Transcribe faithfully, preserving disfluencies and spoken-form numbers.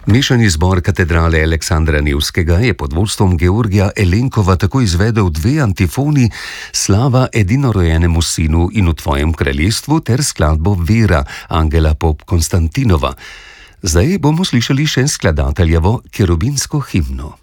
Mešani zbor katedrale Aleksandra Nevskega je pod vodstvom Georgija Elenkova tako izvedel dve antifoni Slava edinorojenemu sinu in v tvojem kraljestvu ter skladbo Vera Angela Pop Konstantinova. Zdaj bomo slišali še skladateljevo kerubinsko himno.